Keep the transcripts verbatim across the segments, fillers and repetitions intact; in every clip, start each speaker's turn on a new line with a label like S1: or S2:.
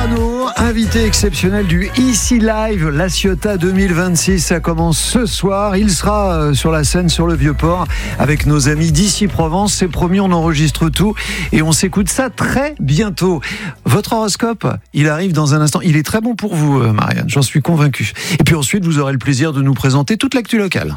S1: Arnaud, invité exceptionnel du Ici Live, La Ciotat deux mille vingt-six. Ça commence ce soir. Il sera sur la scène sur le Vieux-Port avec nos amis d'Ici Provence. C'est promis, on enregistre tout et on s'écoute ça très bientôt. Votre horoscope, il arrive dans un instant. Il est très bon pour vous, Marianne, j'en suis convaincu. Et puis ensuite, vous aurez le plaisir de nous présenter toute l'actu locale.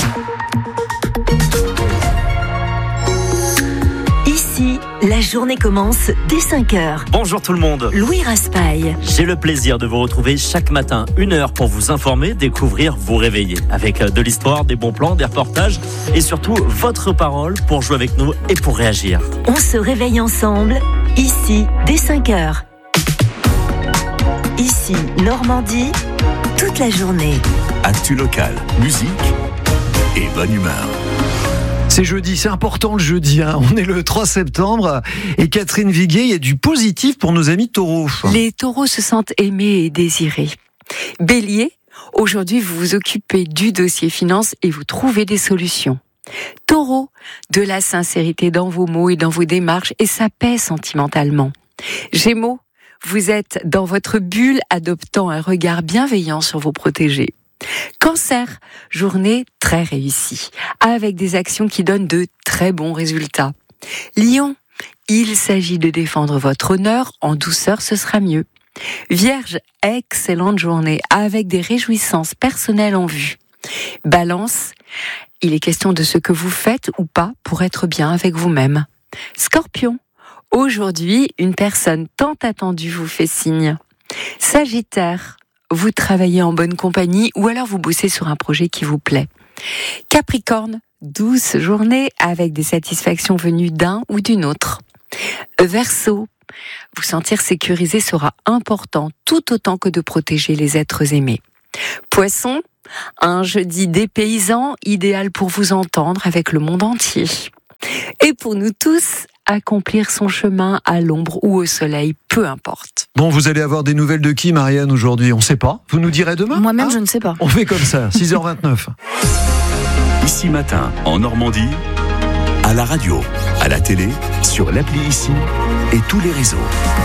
S2: Ici, la journée commence dès cinq heures.
S3: Bonjour tout le monde.
S2: Louis Raspail.
S3: J'ai le plaisir de vous retrouver chaque matin, une heure pour vous informer, découvrir, vous réveiller. Avec de l'histoire, des bons plans, des reportages et surtout votre parole pour jouer avec nous et pour réagir.
S2: On se réveille ensemble, ici, dès cinq heures. Ici, Normandie, toute la journée.
S4: Actu locale, musique et bonne humeur.
S1: C'est jeudi, c'est important le jeudi, hein. On est le trois septembre et Catherine Viguier, il y a du positif pour nos amis taureaux.
S5: Les taureaux se sentent aimés et désirés. Bélier, aujourd'hui vous vous occupez du dossier finance et vous trouvez des solutions. Taureau, de la sincérité dans vos mots et dans vos démarches et ça paie sentimentalement. Gémeaux, vous êtes dans votre bulle adoptant un regard bienveillant sur vos protégés. Cancer, journée très réussie, avec des actions qui donnent de très bons résultats. Lion, il s'agit de défendre votre honneur, en douceur ce sera mieux. Vierge, excellente journée, avec des réjouissances personnelles en vue. Balance, il est question de ce que vous faites ou pas pour être bien avec vous-même. Scorpion, aujourd'hui, une personne tant attendue vous fait signe. Sagittaire, vous travaillez en bonne compagnie ou alors vous bossez sur un projet qui vous plaît. Capricorne, douce journée avec des satisfactions venues d'un ou d'une autre. Verseau, vous sentir sécurisé sera important tout autant que de protéger les êtres aimés. Poisson, un jeudi dépaysant, idéal pour vous entendre avec le monde entier. Et pour nous tous, accomplir son chemin à l'ombre ou au soleil, peu importe.
S1: Bon, vous allez avoir des nouvelles de qui, Marianne, aujourd'hui? On ne sait pas. Vous nous direz demain?
S6: Moi-même,
S1: hein
S6: je ne sais pas.
S1: On fait comme ça, six heures vingt-neuf.
S4: Ici matin, en Normandie, à la radio, à la télé, sur l'appli Ici et tous les réseaux.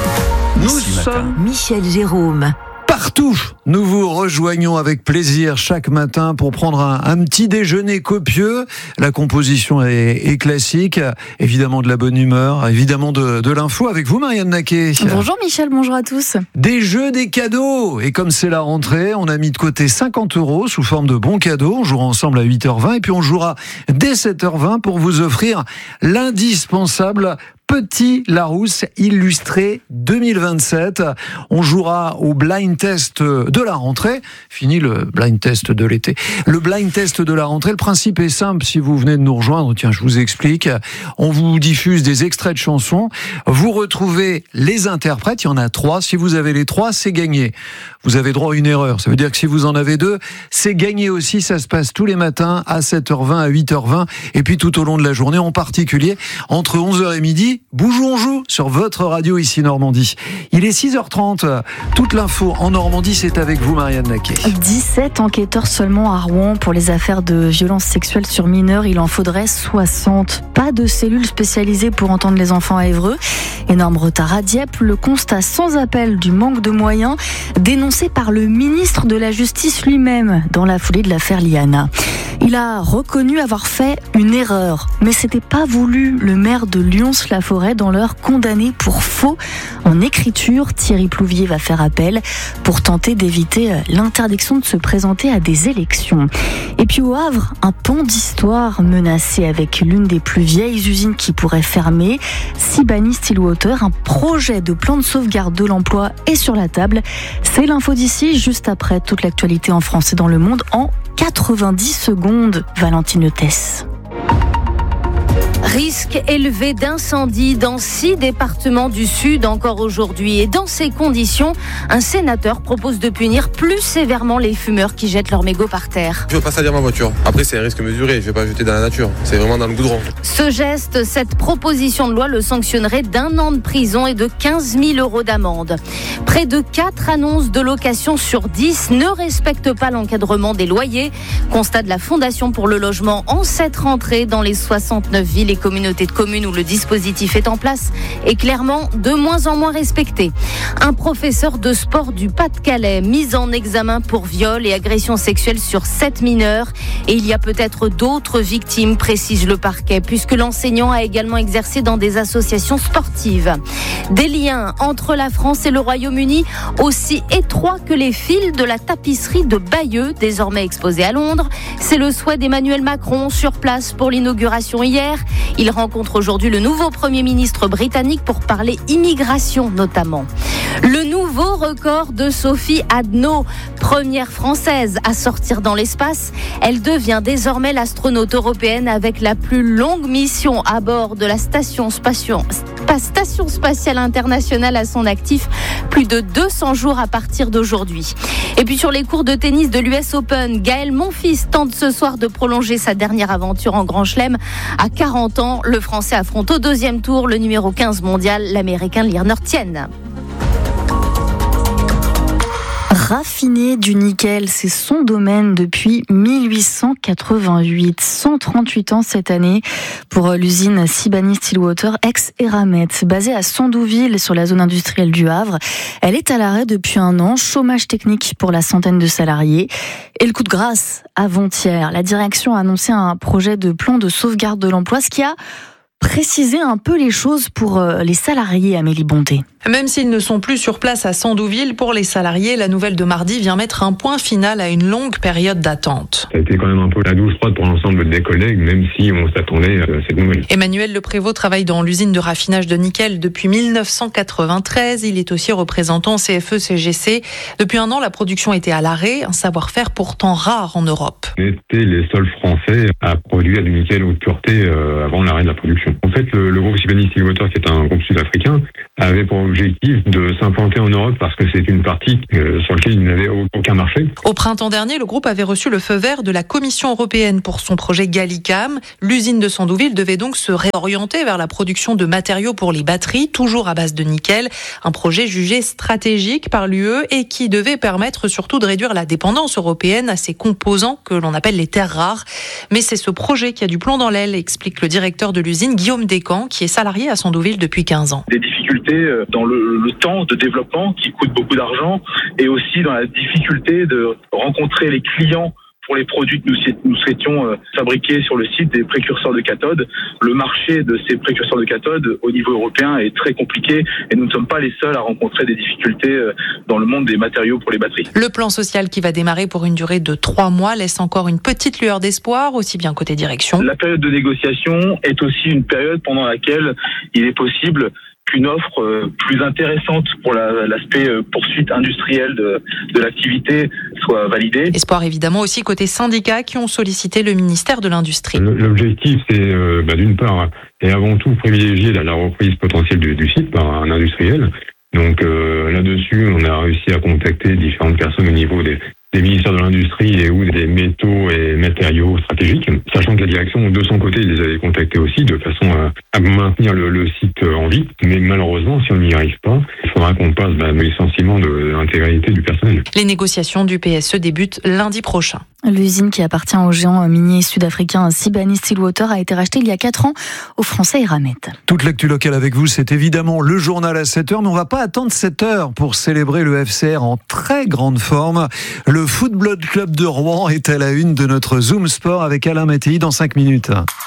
S1: Nous
S4: Ici
S1: sommes
S4: matin.
S2: Michel Jérôme.
S1: Partout, nous vous rejoignons avec plaisir chaque matin pour prendre un, un petit déjeuner copieux. La composition est, est classique, évidemment de la bonne humeur, évidemment de, de l'info avec vous, Marianne Naquet.
S6: Bonjour Michel, bonjour à tous.
S1: Des jeux, des cadeaux. Et comme c'est la rentrée, on a mis de côté cinquante euros sous forme de bons cadeaux. On jouera ensemble à huit heures vingt et puis on jouera dès sept heures vingt pour vous offrir l'indispensable Petit Larousse illustré deux mille vingt-sept. On jouera au blind test de la rentrée. Fini le blind test de l'été. Le blind test de la rentrée, le principe est simple. Si vous venez de nous rejoindre, tiens, je vous explique. On vous diffuse des extraits de chansons. Vous retrouvez les interprètes. Il y en a trois. Si vous avez les trois, c'est gagné. Vous avez droit à une erreur. Ça veut dire que si vous en avez deux, c'est gagné aussi. Ça se passe tous les matins à sept heures vingt, à huit heures vingt. Et puis tout au long de la journée, en particulier entre onze heures et midi. Bougou on joue sur votre radio ici Normandie. Il est six heures trente. Toute l'info en Normandie, c'est avec vous, Marianne Naquet.
S6: dix-sept enquêteurs seulement à Rouen pour les affaires de violences sexuelles sur mineurs. Il en faudrait soixante. Pas de cellules spécialisées pour entendre les enfants à Évreux. Énorme retard à Dieppe. Le constat sans appel du manque de moyens dénoncé par le ministre de la Justice lui-même dans la foulée de l'affaire Liana. Il a reconnu avoir fait une erreur, mais c'était pas voulu. Le maire de Lyons-la-Forêt dans l'heure condamné pour faux en écriture. Thierry Plouvier va faire appel pour tenter d'éviter l'interdiction de se présenter à des élections. Et puis au Havre, un pan d'histoire menacé avec l'une des plus vieilles usines qui pourrait fermer. Sibani Stillwater, un projet de plan de sauvegarde de l'emploi est sur la table. C'est l'info d'ici, juste après toute l'actualité en France et dans le monde en quatre-vingt-dix secondes. Valentine Tess.
S7: Risque élevé d'incendie dans six départements du Sud encore aujourd'hui. Et dans ces conditions, un sénateur propose de punir plus sévèrement les fumeurs qui jettent leurs mégots par terre.
S8: Je veux pas salir ma voiture. Après, c'est un risque mesuré. Je vais pas jeter dans la nature. C'est vraiment dans le goudron.
S7: Ce geste, cette proposition de loi le sanctionnerait d'un an de prison et de quinze mille euros d'amende. Près de quatre annonces de location sur dix ne respectent pas l'encadrement des loyers. Constat de la Fondation pour le logement en cette rentrée dans les soixante-neuf villes les communautés de communes où le dispositif est en place est clairement de moins en moins respecté. Un professeur de sport du Pas-de-Calais mis en examen pour viol et agression sexuelle sur sept mineurs. Et il y a peut-être d'autres victimes, précise le parquet, puisque l'enseignant a également exercé dans des associations sportives. Des liens entre la France et le Royaume-Uni aussi étroits que les fils de la tapisserie de Bayeux, désormais exposée à Londres. C'est le souhait d'Emmanuel Macron sur place pour l'inauguration hier. Il rencontre aujourd'hui le nouveau Premier ministre britannique pour parler immigration notamment. Le nouveau record de Sophie Adno, première française à sortir dans l'espace. Elle devient désormais l'astronaute européenne avec la plus longue mission à bord de la station spatiale, station spatiale internationale à son actif. Plus de deux cents jours à partir d'aujourd'hui. Et puis sur les cours de tennis de l'U S Open, Gaël Monfils tente ce soir de prolonger sa dernière aventure en Grand Chelem. À quarante ans, le Français affronte au deuxième tour le numéro quinze mondial, l'Américain Lierner Tien.
S6: Raffiner du nickel, c'est son domaine depuis mille huit cent quatre-vingt-huit. cent trente-huit ans cette année pour l'usine Sibany-Stillwater, ex-Eramet, basée à Sandouville sur la zone industrielle du Havre. Elle est à l'arrêt depuis un an, chômage technique pour la centaine de salariés. Et le coup de grâce, avant-hier, la direction a annoncé un projet de plan de sauvegarde de l'emploi, ce qui a précisé un peu les choses pour les salariés, Amélie Bonté.
S9: Même s'ils ne sont plus sur place à Sandouville, pour les salariés, la nouvelle de mardi vient mettre un point final à une longue période d'attente.
S10: Ça a été quand même un peu la douche froide pour l'ensemble des collègues, même si on s'attendait à cette nouvelle.
S9: Emmanuel Le Prévost travaille dans l'usine de raffinage de nickel depuis mille neuf cent quatre-vingt-treize. Il est aussi représentant C F E C G C. Depuis un an, la production était à l'arrêt, un savoir-faire pourtant rare en Europe.
S10: On était les seuls Français à produire du nickel haute pureté euh, avant l'arrêt de la production. En fait, le, le groupe Sibany-Stillwater, qui est un groupe sud-africain, avait pour objectif de s'implanter en Europe parce que c'est une partie euh, sur laquelle il n'avait aucun marché.
S9: Au printemps dernier, le groupe avait reçu le feu vert de la Commission européenne pour son projet Gallicam. L'usine de Sandouville devait donc se réorienter vers la production de matériaux pour les batteries, toujours à base de nickel. Un projet jugé stratégique par l'U E et qui devait permettre surtout de réduire la dépendance européenne à ces composants que l'on appelle les terres rares. Mais c'est ce projet qui a du plomb dans l'aile, explique le directeur de l'usine, Guillaume Descamps, qui est salarié à Sandouville depuis quinze ans.
S11: Des difficultés dans le, le temps de développement qui coûte beaucoup d'argent et aussi dans la difficulté de rencontrer les clients pour les produits que nous, nous souhaitions euh, fabriquer sur le site, des précurseurs de cathodes. Le marché de ces précurseurs de cathodes au niveau européen est très compliqué et nous ne sommes pas les seuls à rencontrer des difficultés euh, dans le monde des matériaux pour les batteries.
S9: Le plan social qui va démarrer pour une durée de trois mois laisse encore une petite lueur d'espoir, aussi bien côté direction.
S11: La période de négociation est aussi une période pendant laquelle il est possible qu'une offre euh, plus intéressante pour la, l'aspect euh, poursuite industrielle de, de l'activité soit validée.
S9: Espoir évidemment aussi côté syndicats qui ont sollicité le ministère de l'Industrie.
S10: L'objectif, c'est euh, bah, d'une part et avant tout privilégier la, la reprise potentielle du, du site par un industriel. Donc euh, là-dessus, on a réussi à contacter différentes personnes au niveau des des ministères de l'Industrie et ou des métaux et matériaux stratégiques, sachant que la direction, de son côté, les avait contactés aussi de façon à, à maintenir le, le site en vie. Mais malheureusement, si on n'y arrive pas, il faudra qu'on passe bah, le licenciement de, de l'intégralité du personnel.
S9: Les négociations du P S E débutent lundi prochain.
S6: L'usine qui appartient au géant minier sud-africain Sibany-Stillwater a été rachetée il y a quatre ans au français Eramet.
S1: Toute l'actu locale avec vous, c'est évidemment le journal à sept heures, mais on ne va pas attendre sept heures pour célébrer le F C R en très grande forme. Le Football Club de Rouen est à la une de notre Zoom Sport avec Alain Mattei dans cinq minutes.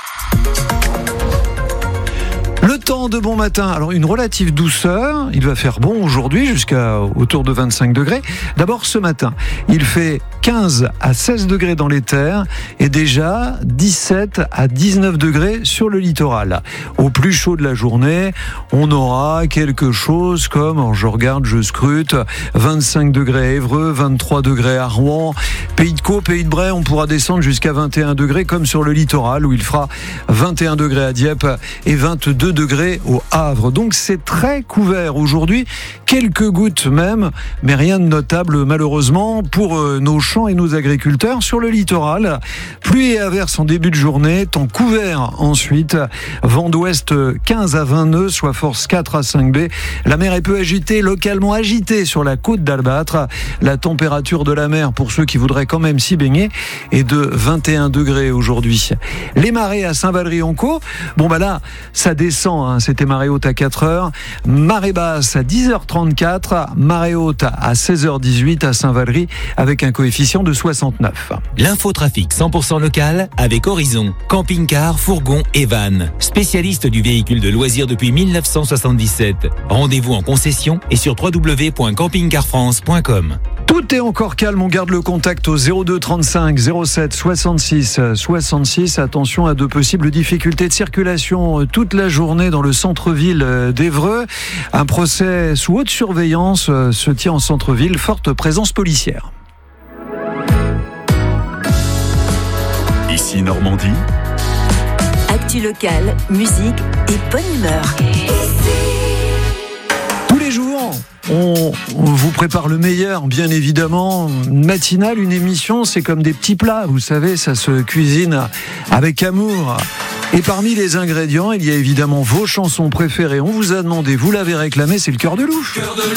S1: Le temps de bon matin, alors une relative douceur, il va faire bon aujourd'hui jusqu'à autour de vingt-cinq degrés. D'abord ce matin, il fait quinze à seize degrés dans les terres et déjà dix-sept à dix-neuf degrés sur le littoral. Au plus chaud de la journée, on aura quelque chose comme, alors je regarde, je scrute, vingt-cinq degrés à Évreux, vingt-trois degrés à Rouen, Pays de Caux, Pays de Bray, on pourra descendre jusqu'à vingt et un degrés comme sur le littoral où il fera vingt et un degrés à Dieppe et vingt-deux degrés au Havre. Donc c'est très couvert aujourd'hui, quelques gouttes même, mais rien de notable malheureusement pour nos champs et nos agriculteurs. Sur le littoral, pluie et averses en début de journée, temps couvert ensuite, vent d'ouest quinze à vingt nœuds, soit force quatre à cinq B. La mer est peu agitée, localement agitée sur la côte d'Albâtre. La température de la mer, pour ceux qui voudraient quand même s'y baigner, est de vingt et un degrés aujourd'hui. Les marées à Saint-Valery-en-Caux, bon bah là, ça descend, hein. C'était marée haute à quatre heures, marée basse à dix heures trente-quatre, marée haute à seize heures dix-huit à Saint-Valery avec un coefficient de soixante-neuf.
S12: L'infotrafic cent pour cent local avec Horizon, camping-car, fourgon et van. Spécialiste du véhicule de loisirs depuis mille neuf cent soixante-dix-sept. Rendez-vous en concession et sur w w w point camping car france point com.
S1: Tout est encore calme, on garde le contact au zéro deux trente-cinq zéro sept soixante-six soixante-six. Attention à de possibles difficultés de circulation toute la journée dans le centre-ville d'Évreux. Un procès sous haute surveillance se tient en centre-ville, forte présence policière.
S4: Ici Normandie.
S2: Actu locale, musique et bonne humeur.
S1: Tous les jours, on, on vous prépare le meilleur, bien évidemment. Une matinale, une émission, c'est comme des petits plats, vous savez, ça se cuisine avec amour. Et parmi les ingrédients, il y a évidemment vos chansons préférées. On vous a demandé, vous l'avez réclamé, c'est le Cœur de Loup.